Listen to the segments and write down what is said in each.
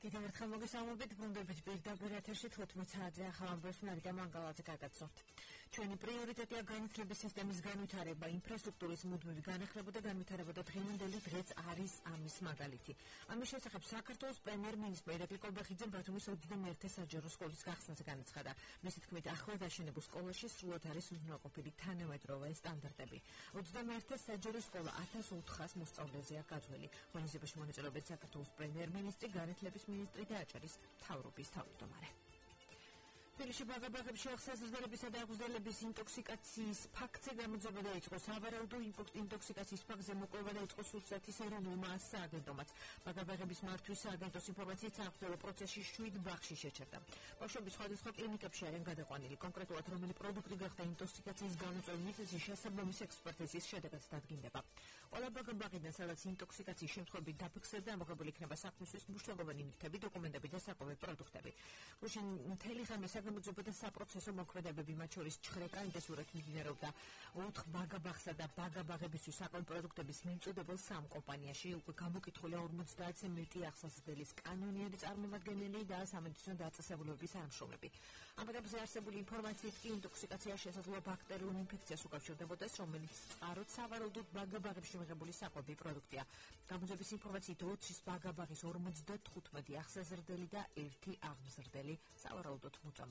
კიდევ ერთხელ მოგესალმებით, ბრუნდებით პირდაპირ ეთერში 15 საათზე ახალ ამბებს მარიკა მანგალაძე გაგაცნობთ. ჩვენი პრიორიტეტია განათლების სისტემის განვითარება, ინფრასტრუქტურის მუდმივი განახლება და განვითარება და დღევანდელი დღეც არის ამის მაგალითი. ამის შესახებ საქართველოს პრემიერ-მინისტრი ირაკლი კობახიძემ ბათუმის 21 საჯარო სკოლის გახსნაზე განაცხადა. მისი თქმით, ახლად აშენებულ სკოლაში სრულად არის უზრუნველყოფილი თანამედროვე სტანდარტები. 21 საჯარო სკოლა 1400 მოსწავლეზეა გაძველი. ღონისძიებაში მონაწილეობენ საქართველოს პრემიერ-მინისტრი, განათლების მინისტრი და აჭარის მთავრობის თავმჯდომარე. თბილისში ბაგაბაღებში აღსაზრდელებისა და აღზრდელების ინტოქსიკაციის ფაქტზე გამოძიება დაიწყო. სავარაუდო ინტოქსიკაციის ფაქტზე მოკვლევა დაიწყო რუსეთის ეროვნულმა სააგენტომაც. ბაგაბაღების მართვის სააგენტოს ინფორმაციით სააღზრდელო პროცესში 7 ბაღში შეჩერდა. ბავშვები სხვადასხვა კლინიკებში არიან გადაყვანილი. კონკრეტულად რომელი პროდუქტი გახდა ინტოქსიკაციის გამოწვევი მიზეზი შესაბამისი ექსპერტიზის შედეგად დადგინდება. ყველა ბაგაბაღიდან სადაც ინტოქსიკაციის შემთხვევები დაფიქსირდა, ამოღებული იქნება საქმისთვის მნიშვნელოვანი ნივთები, დოკუმენტები და საკვები პროდუქტები. გუშინ მთელი ღამე გამოძიება და საპროცესო მოქმედებები, მათ შორის ჩხრეკა ინტენსიურად მიმდინარეობდა 4 ბაგაბაღსა და ბაგაბაღებისთვის საკვები პროდუქტების მიმწოდებელ 3 კომპანიაში. უკვე გამოკითხულია 50-ზე მეტი აღსაზრდელის კანონიერი წარმომადგენელი და სამედიცინო დაწესებულებების თანამშრომლები. ამ ეტაპზე არსებული ინფორმაციით კი ინტოქსიკაცია შესაძლოა ბაქტერიულ ინფექციას უკავშირდებოდეს, რომელიც წყაროდ სავარაუდოდ ბაგაბაღებში მიღებული საკვები პროდუქტია. გამოძიების ინფორმაციით 20 ბაგაბაღის 55 აღსაზრდელი და 1 აღმზრდელი სავარაუდოდ მოწამლულია.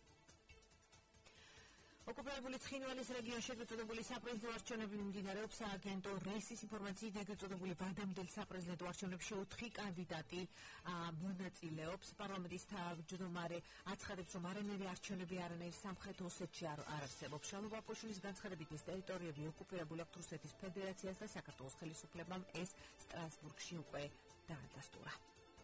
ოკუპირებული ცხინვალის რეგიონში ეგრეთწოდებული საპრეზიდენტო არჩევნები მიმდინარეობს. სააგენტო რესის ინფორმაციით ეგრეთწოდებული ვადამდელ საპრეზიდენტო არჩევნებში 4 კანდიდატი მონაწილეობს. პარლამენტის თავმჯდომარე აცხადებს, რომ არანაირი არჩევნები არანაირ სამხრეთ ოსეთში არ არსებობს. შალო ბაპოშვილის განცხადებით, ეს ტერიტორიები ოკუპირებული აქვს რუსეთის ფედერაციას და საქართველოს ხელისუფლებამ ეს სტრასბურგში უკვე დაადასტურა.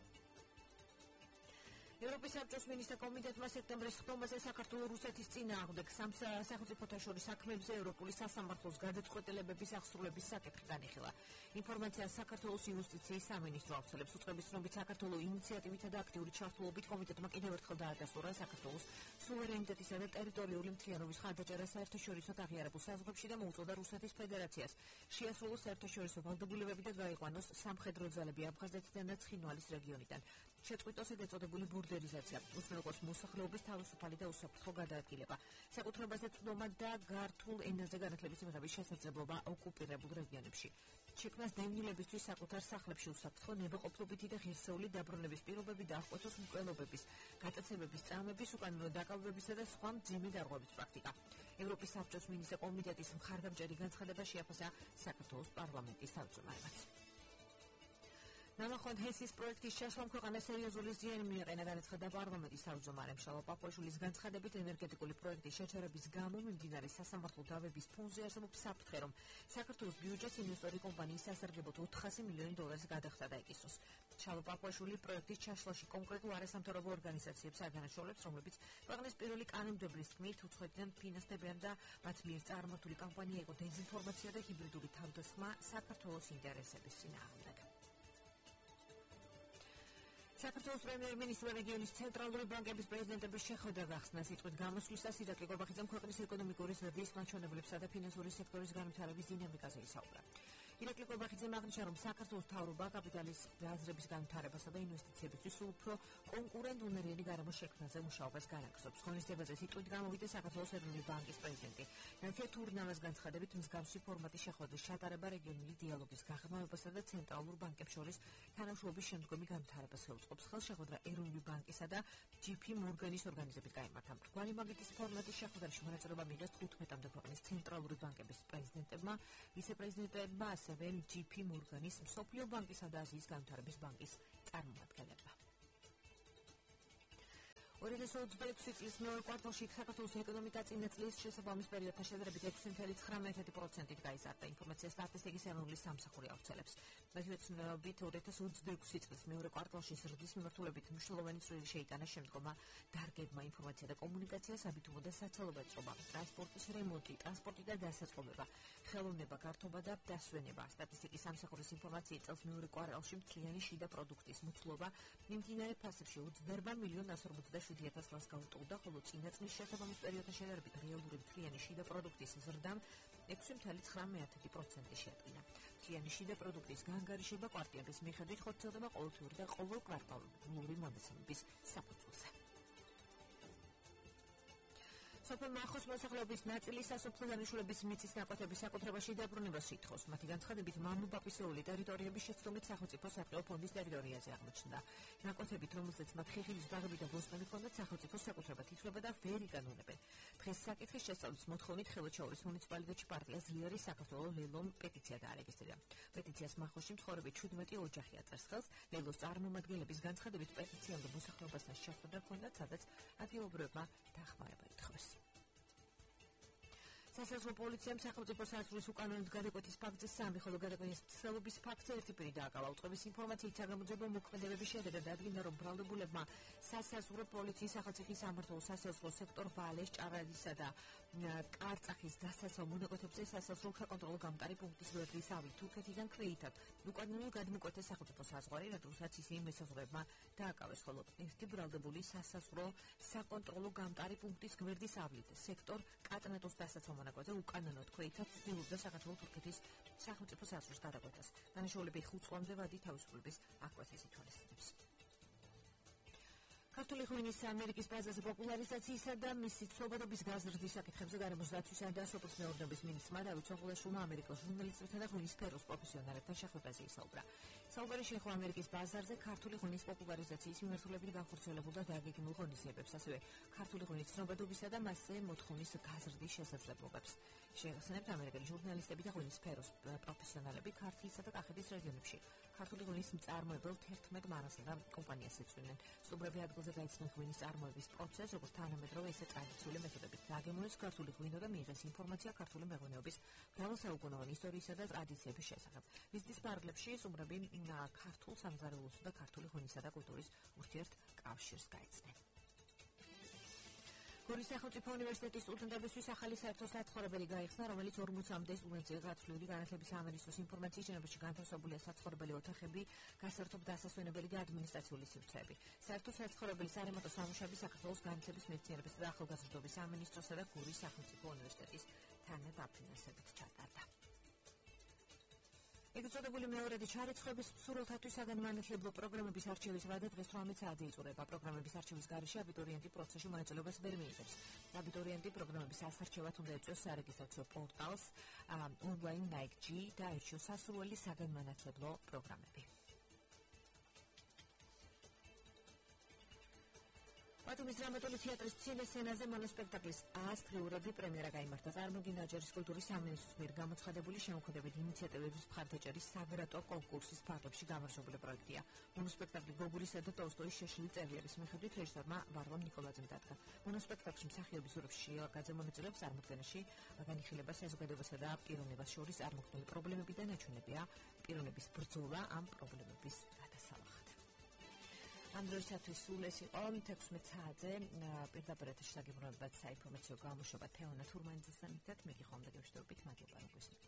ევროპის საბჭოს მინისტრთა კომიტეტმა სექტემბრის ხდომაზე საქართველოს-რუსეთის წინააღმდეგ სახელმწიფოთა შორის საქმეებზე ევროპული სასამართლოს გადაწყვეტილებების აღსრულების საკითხი განიხილა. ინფორმაციას საქართველოს იუსტიციის სამინისტრო ავრცელებს. უწყების ცნობით, საქართველოს ინიციატივითა და აქტიური ჩართულობით კომიტეტმა კიდევ ერთხელ დაადასტურა საქართველოს სუვერენიტეტისა და ტერიტორიული მთლიანობის ხარდაჭერა საერთაშორისო აღიარებულ საზღვრებში და მოუწოდა რუსეთის ფედერაციას შეასრულოს საერთაშორისო ვალდებულებები და გაიყვანოს სამხედრო ძალები აფხაზეთიდან და ცხინვალის რეგიონიდან. შეწყვიტოს ეგრეთწოდებული ბურდერიზაცია, უზრუნველყოს მოსახლეობის თავისუფალი და უსაფრთხო გადაადგილება, საკუთრებაზე წვდომა და გართულ ენაზე განათლების მიღების შესაძლებლობა ოკუპირებულ რეგიონებში. შექმნას დევნილებისთვის საკუთარ სახლებში უსაფრთხო, ნებაყოფლობითი და ღირსეული დაბრუნების პირობები და აღკვეთოს მკვლელობების, გატაცებების წამების, უკანონო დაკავებებისა და სხვა მძიმე დარღვევის პრაქტიკა. ევროპის საბჭოს მინისტრთა კომიტეტის მხარდამჭერი განცხადება შეაფასა საქართველოს პარლამენტის თავმჯდომარემაც. ნამახვად ჰესის პროექტის შეშლამ ქვეყანას სერიოზული ზიანი მიაყენა, განაცხადა პარლამენტის თავმჯდომარემ შალვა პაპოაშვილის განცხადებით, ენერგეტიკული პროექტის შეჩერების გამო მიმდინარე სასამართლო დავების ფონზე არსებობს საფრთხე, რომ საქართველოს ბიუჯეტს ინვესტორი კომპანიის სასარგებლოდ $400 მილიონი გადახდა და ეკისროს. შალვა პაპოაშვილი პროექტის ჩაშლაში კონკრეტულ არასამთავრობო ორგანიზაციებს აგანაშაულებს, რომლებიც ქვეყნის პირველი კანონმდებლის თქმით უცხოეთიდან ფინანსდებიან და მათ მიერ წარმართული კამპანია იყო დეზინფორმაცია და ჰიბრიდული თავდასხმა საქართველოს ინტერესების წინააღმდეგ. საქართველოს პრემიერ-მინისტრმა რეგიონის ცენტრალური ბანკების პრეზიდენტების შეხვედრა გახსნა. სიტყვით გამოსვლისას ირაკლი კობახიძემ ქვეყნის ეკონომიკური ზრდის მაჩვენებლებსა და ფინანსური სექტორის განვითარების დინამიკაზე ისაუბრა. ირაკლი კობახიძემ აღნიშნა, რომ საქართველოს მთავრობა კაპიტალის ბაზრების განვითარებასა და ინვესტიციებისთვის უფრო კონკურენტუნარიანი გარემოს შექმნაზე მუშაობას განაგრძობს. ღონისძიებაზე სიტყვით გამოვიდა საქართველოს ეროვნული ბანკის პრეზიდენტი. ნათია თურნავას განცხადებით, მსგავსი ფორმატის შეხვედრის ჩატარება რეგიონული დიალოგის გაღრმავებასა და ცენტრალურ ბანკებს შორის თანამშრომლობის შემდგომი განვითარებას ხელუწყობს. ხელშეხვედრა ეროვნული ბანკისა და JP Morgan-ის ორგანიზებით გაიმართა. მრგვალი მაგეთის ფორმატის შეხვედრაში მონაწილეობა მიიღეს 15-მდე ქვეყნის ცენტრალური ბანკების პრეზიდენტებმა, ვიცე-პრეზიდენტებმა, ასევე JP Morgan-ის, მსოფლიო ბანკისა და აზიის განვითარების ბანკის წარმომადგენლებმა. 2026 წლის მეორე კვარტალში საქართველოს ეკონომიკა წინა წლის შესაბამის პერიოდთან შედარებით 6.9%-ით გაიზარდა. ინფორმაცია სტატისტიკის ეროვნული სამსახური ავრცელებს. მათივე ცნობით 2026 წლის მეორე კვარტალში ზრდის მიმართულებით მნიშვნელოვანი წვლილი შეიტანა შემდგომა დარგებმა ინფორმაცია და კომუნიკაცია, საბიტუმო და საცალო ვაჭრობა, ტრანსპორტის რემონტი, ტრანსპორტი და დასაწყობება, ხელოვნება, გართობა და დასვენება. სტატისტიკის სამსახურის ინფორმაციით წელს მეორე კვარტალში მთლიანი შიდა პროდუქტის მოცულობა მიმდინარე ფასებში 28,147,000 გაუტოვდა, ხოლო წინა წლის შესაბამის პერიოდთან შედარებით რეალური მთლიანი შიდა პროდუქტის ზრდამ 6.9% შეადგინა. ერთიანი შიდა პროდუქტის განგარიშება კვარტალების მიხედვით ხორციელდება ყოველთვიური და ყოველკვარტალური მონაცემების საფუძველზე. სოფელ მახოს მოსახლეობის ნაწილი სასოფლო დანიშნულების მიწის ნაკვეთების საკუთრებაში დაბრუნებას ითხოვს. მათი განცხადებით, მამობაპისეული ტერიტორიების შეცდომით სახელმწიფო საფრთხე ფონდის ტერიტორიაზე აღმოჩნდა. ნაკვეთებით, რომელზეც მათ ხეხილის ბაღები და ბოსტნები ჰქონდათ, სახელმწიფო საკუთრებად ითვლება და ვერ იკანონებენ. დღეს საკითხის შესწავლის მოთხოვნით ხელშეურის მუნიციპალიტეტში პარტია ძლიერი საქართველოს ლელომ პეტიცია დაარეგისტრირა. პეტიციას მახოში მცხოვრები 17 ოჯახი აწერს ხელს. ლელოს წარმომადგენლების განცხადებით, პეტიციამდე მოსახლეობასთან შეხვედრა ჰქონდათ, სადაც ადგილობრივებმა დახმარება ითხოვეს. სასაზღვრო პოლიციამ სახელმწიფო საზღვრის უკანონოდ გადაკვეთის ფაქტზე 3, ხოლო გადაკვეთის მცდელობის ფაქტზე 1 პირი დააკავა. უწყების ინფორმაციით საგამოძიებო მოქმედებების შედეგად დადგინდა, რომ ბრალდებულებმა სასაზღვრო პოლიციის სახელმწიფოს სამმართველო სასაზღვრო სექტორ ვალეს, ჭარადისა და კარწახის დასაცავ მონაკვეთებზე სასაზღვრო საკონტროლო გამტარი პუნქტის გვერდის ავლით თურქეთიდან ქვეითად უკანონოდ გადმოკვეთეს სახელმწიფო საზღვარი, რადგანაც ისინი მესაზღვრეებმა დააკავეს, ხოლო ერთი ბრალდებული სასაზღვრო საკონტროლო გამტარი პუნქტის გვერდის ავლით სექტორ კატნეტოს დასაცავ მონაკვეთზე უკანონოდ ქვეითად ცდილობდა საქართველოს თურქეთის სახელმწიფო საზღვრის გადაკვეთას. დანაშაულები 5 წლამდე ვადი თავისუფლების აღკვეთას ითვალისწინებს. ქართული ღვინის ამერიკის ბაზაზე პოპულარიზაციისა და მისი ცნობადობის გაზრდის საკითხებზე გარემოს დაცვისა და სოფლის მეურნეობის მინისტრმა დავით სოხუმაშვილმა ამერიკელ ჟურნალისტებთან და ღვინის სფეროს პროფესიონალებთან შეხვედრაზე ისაუბრა. საუბარი შეეხო ამერიკის ბაზარზე ქართული ღვინის პოპულარიზაციის მიმართულებით განხორციელებულ და დაგეგმილ ღონისძიებებს, ასევე ქართული ღვინის ცნობადობისა და მასზე მოთხოვნის გაზრდის შესაძლებლობებს. შეეხსენებთ ამერიკელი ჟურნალისტები და ღვინის სფეროს პროფესიონალები ქართლისა და კახეთის რეგიონებში ქართული ღვინის მწარმოებელ 11 მარასა და კომპანიას ეწვივნენ. სტუმრები ადგილზე გაიცნეს ღვინის წარმოების პროცესს, როგორც თანამედროვე, ისე ტრადიციული მეთოდებით. დააგემოვნეს ქართული ღვინო და მიიღეს ინფორმაცია ქართული მეღვინეობის მრავალსაუკუნოვანი ისტორიისა და ტრადიციების შესახებ. ვიზიტის პარალელში სტუმრები ქართულ სამზარეულოსა და ქართული ღვინისა და კულტურის ურთიერთკავშირს გაეცნენ. გორის სახელმწიფო უნივერსიტეტის სტუდენტებისთვის ახალი საერთო საცხოვრებელი გაიხსნა, რომელიც 40-მდე სტუდენტზე გათვლილი განათლების სამინისტროს ინფორმაციის შენობაში განთავსებულია საცხოვრებელი ოთახები, გასართობ დასასვენებელი და ადმინისტრაციული სივრცეები. საერთო საცხოვრებელის არემონტო სამუშაოები საქართველოს განათლების, მეცნიერებისა და ახალგაზრდობის სამინისტროსა და გორის სახელმწიფო უნივერსიტეტის თანადაფინანსებით ჩატარდა. ეგწოდებული მეორადი ჩარიცხვების მსურველთათვის საგანმანათლებლო პროგრამების არჩევის ვადა დღეს 18 საათზე იწურება. პროგრამების არჩევის გარეშე აბიტურიენტი პროცესში მონაწილეობას ვერ მიიღებს. აბიტურიენტი პროგრამების ასარჩევად უნდა ეწვიოს სარეგისტრაციო პორტალს online NIG და აირჩიოს სასურველი საგანმანათლებლო პროგრამები. ბათუმის დრამატული თეატრის სცენაზე მონოსპექტაკლის ასტრიურები პრემიერა გაიმართა. წარმოგიდგენთ ჯერის კულტურის სამინისტროს მიერ გამოცხადებული შემოქმედებით ინიციატივების მხარდაჭერის საგრატო კონკურსის ფარგლებში გამარჯვებული პროექტია. მონოსპექტაკლი გოგურისა და ტოლსტოის შეშლილი წერილების მიხედვით რეჟისორმა ვარვარ ნიკოლაძემ დადგა. მონოსპექტაკლში მსახიობის ზურგში გაძემონაწილეებს წარმოქმნაში განიხილება საზოგადოებასა და პიროვნებას შორის წარმოქმნილი პრობლემები და ნაჩვენებია პიროვნების ბრძოლა ამ პრობლემების გადასალახად. ამ დროისათვის სულ ეს იყო 16 საათზე პირდაპირ ეთერში საგემოვნებად საინფორმაციო გამოშვება თეონა თურმანიძესთან ერთად. მე გიხომ და გეშտობებით, მადლობა რომ გვესმით.